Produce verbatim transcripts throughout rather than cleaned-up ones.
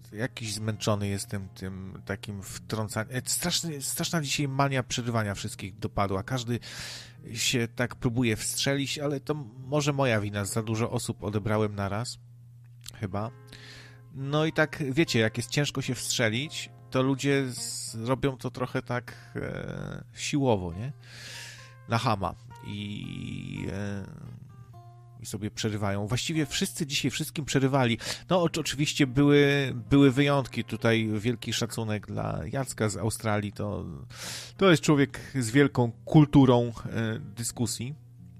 jakiś zmęczony jestem tym takim wtrącaniem. Straszny, straszna dzisiaj mania przerywania wszystkich dopadła. Każdy się tak próbuje wstrzelić, ale to może moja wina. Za dużo osób odebrałem naraz. Chyba. No i tak, wiecie, jak jest ciężko się wstrzelić, to ludzie z, robią to trochę tak e, siłowo, nie? Na chama. I... E, i sobie przerywają. Właściwie wszyscy dzisiaj wszystkim przerywali. No oczywiście były, były wyjątki. Tutaj wielki szacunek dla Jacka z Australii. To, to jest człowiek z wielką kulturą e, dyskusji.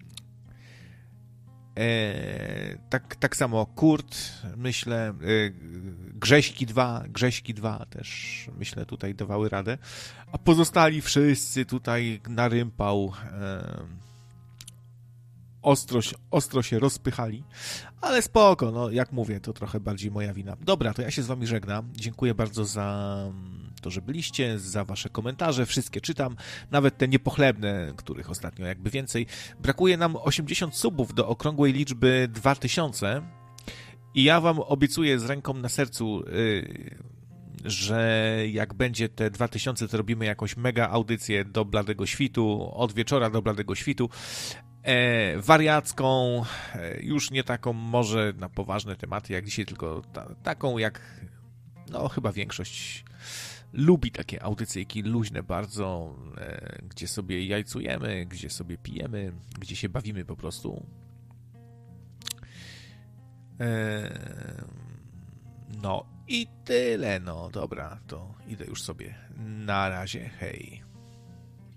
E, tak, tak samo Kurt, myślę, e, Grześki dwa, Grześki dwa też, myślę, tutaj dawały radę. A pozostali wszyscy tutaj na rympał e, Ostro, ostro się rozpychali, ale spoko, no jak mówię, to trochę bardziej moja wina. Dobra, to ja się z wami żegnam. Dziękuję bardzo za to, że byliście, za wasze komentarze, wszystkie czytam, nawet te niepochlebne, których ostatnio jakby więcej. Brakuje nam osiemdziesiąt subów do okrągłej liczby dwa tysiące i ja wam obiecuję z ręką na sercu, yy, że jak będzie te dwa tysiące, to robimy jakąś mega audycję do Bladego Świtu, od wieczora do Bladego Świtu. E, wariacką, e, już nie taką może na poważne tematy jak dzisiaj, tylko ta, taką jak no chyba większość lubi, takie audycyjki luźne bardzo, e, gdzie sobie jajcujemy, gdzie sobie pijemy, gdzie się bawimy po prostu. E, no i tyle, no dobra, to idę już sobie. Na razie, hej.